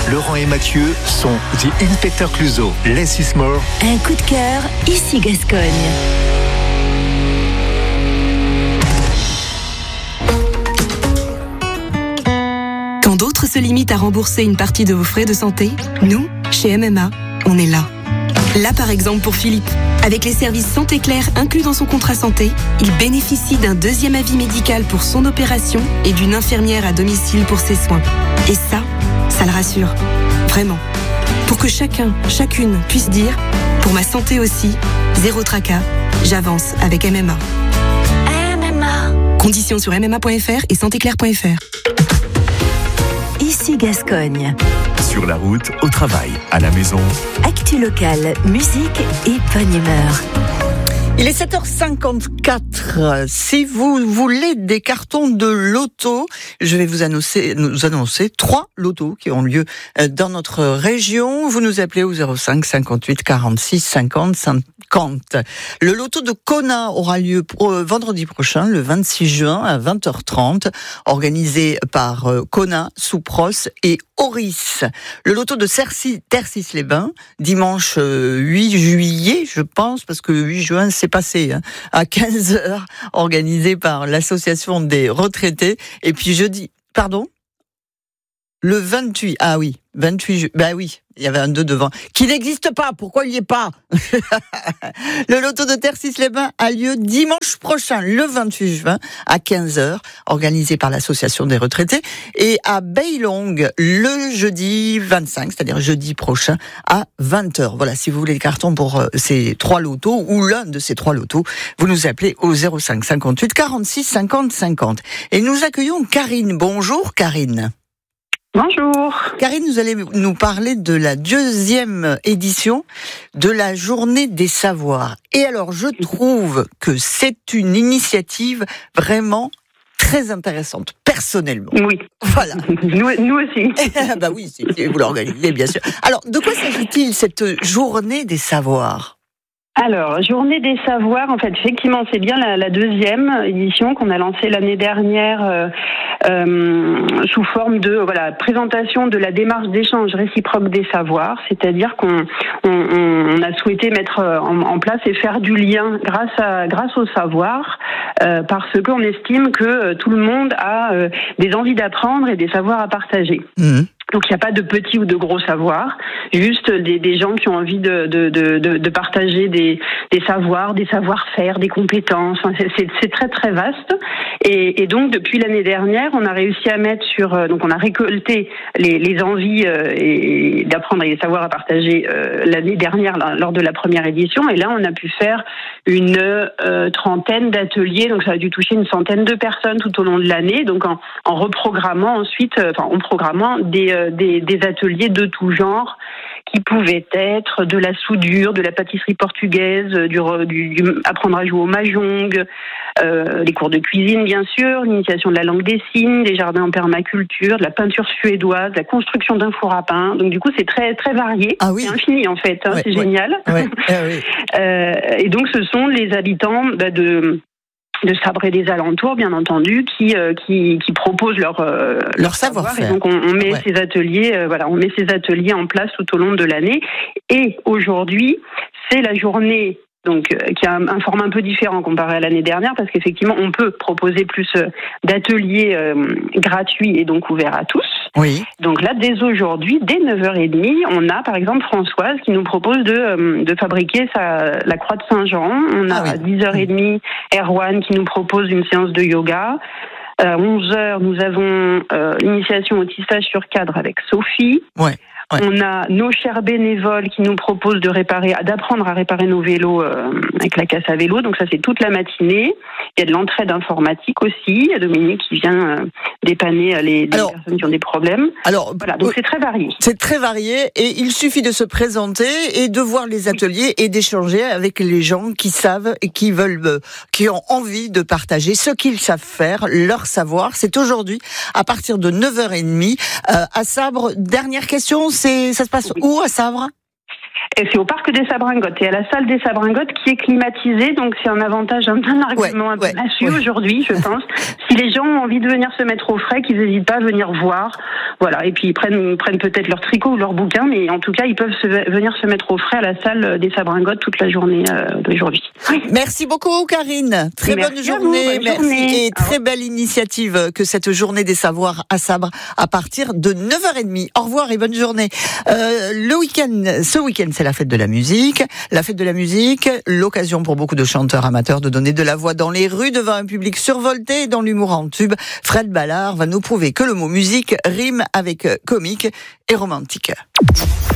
Laurent et Mathieu sont The Inspector Clouseau. Less is more. Un coup de cœur, ici Gascogne. Quand d'autres se limitent à rembourser une partie de vos frais de santé, nous, chez MMA, on est là. Là par exemple pour Philippe. Avec les services Santé Claire inclus dans son contrat santé, il bénéficie d'un deuxième avis médical pour son opération et d'une infirmière à domicile pour ses soins. Et ça le rassure. Vraiment. Pour que chacun, chacune puisse dire « Pour ma santé aussi, zéro tracas, j'avance avec MMA ». MMA. Conditions sur mma.fr et santéclaire.fr. Ici Gascogne. Sur la route, au travail, à la maison. Actu locale, musique et bonne humeur. Il est 7h54. Si vous voulez des cartons de loto, je vais nous annoncer 3 lotos qui ont lieu dans notre région. Vous nous appelez au 05 58 46 50 50. Le loto de Kona aura lieu vendredi prochain, le 26 juin à 20h30, organisé par Kona, Soupros et Oris. Le loto de Tercis-les-Bains, dimanche 8 juillet, je pense, parce que 8 juin, c'est passé, à 15h, organisé par l'association des retraités. Et puis jeudi, le 28, 28 oui, il y avait un 2 devant, qui n'existe pas, pourquoi il n'y est pas? Le loto de Tercis-les-Bains a lieu dimanche prochain, le 28 juin, à 15h, organisé par l'association des retraités, et à Bailong, le jeudi 25, c'est-à-dire jeudi prochain, à 20h. Voilà, si vous voulez le carton pour ces 3 lotos, ou l'un de ces 3 lotos, vous nous appelez au 05 58 46 50 50. Et nous accueillons Karine. Bonjour Karine. Bonjour. Karine, vous allez nous parler de la 2e édition de la Journée des Savoirs. Et alors, je trouve que c'est une initiative vraiment très intéressante, personnellement. Oui. Voilà. Nous aussi. Bah oui, vous l'organisez, bien sûr. Alors, de quoi s'agit-il, cette Journée des Savoirs ? Alors, Journée des Savoirs, en fait, effectivement, c'est bien la 2e édition qu'on a lancée l'année dernière sous forme de présentation de la démarche d'échange réciproque des savoirs, c'est-à-dire qu'on a souhaité mettre en place et faire du lien grâce au savoir, parce qu'on estime que tout le monde a des envies d'apprendre et des savoirs à partager. Mmh. Donc il n'y a pas de petits ou de gros savoirs, juste des gens qui ont envie de partager des savoirs, des savoir-faire, des compétences. Enfin, c'est très très vaste. Et donc depuis l'année dernière, on a réussi à mettre donc on a récolté les envies et d'apprendre et les savoirs à partager l'année dernière lors de la première édition. Et là, on a pu faire une trentaine d'ateliers. Donc ça a dû toucher une centaine de personnes tout au long de l'année. Donc en reprogrammant ensuite, en programmant des ateliers de tout genre qui pouvaient être de la soudure, de la pâtisserie portugaise, du apprendre à jouer au mahjong, les cours de cuisine bien sûr, l'initiation de la langue des signes, des jardins en permaculture, de la peinture suédoise, de la construction d'un four à pain. Donc du coup c'est très très varié, c'est infini en fait, c'est génial. Et donc ce sont les habitants de Sabre et des alentours, bien entendu, qui proposent leur savoir-faire. Et donc on met ces ateliers, on met ces ateliers en place tout au long de l'année. Et aujourd'hui, c'est la journée qui a un format un peu différent comparé à l'année dernière, parce qu'effectivement, on peut proposer plus d'ateliers gratuits et donc ouverts à tous. Oui. Donc là, dès aujourd'hui, dès 9h30, on a par exemple Françoise qui nous propose de fabriquer la croix de Saint-Jean. On a à 10h30 Erwan qui nous propose une séance de yoga. À 11h, nous avons l'initiation au tissage sur cadre avec Sophie. Ouais. On a nos chers bénévoles qui nous proposent d'apprendre à réparer nos vélos avec la casse à vélo. Donc ça, c'est toute la matinée. Il y a de l'entraide informatique aussi. Il y a Dominique qui vient dépanner les personnes qui ont des problèmes. Alors, voilà, donc c'est très varié. C'est très varié et il suffit de se présenter et de voir les ateliers et d'échanger avec les gens qui savent et qui ont envie de partager ce qu'ils savent faire, leur savoir. C'est aujourd'hui à partir de 9h30 à Sabre. Dernière question. Ça se passe où à Sabre ? Et c'est au parc des Sabringottes et à la salle des Sabringottes qui est climatisée, donc c'est un avantage, un argument un peu massue aujourd'hui, je pense. Si les gens ont envie de venir se mettre au frais, qu'ils n'hésitent pas à venir voir, voilà. Et puis ils prennent peut-être leur tricot ou leur bouquin, mais en tout cas ils peuvent venir se mettre au frais à la salle des Sabringottes toute la journée d'aujourd'hui. Oui. Merci beaucoup Karine, très bonne journée, merci et très belle initiative que cette journée des savoirs à Sabre à partir de 9h30. Au revoir et bonne journée. Ce week-end c'est la fête de la musique. La fête de la musique, l'occasion pour beaucoup de chanteurs amateurs de donner de la voix dans les rues devant un public survolté et dans l'humour en tube. Fred Ballard va nous prouver que le mot musique rime avec comique et romantique.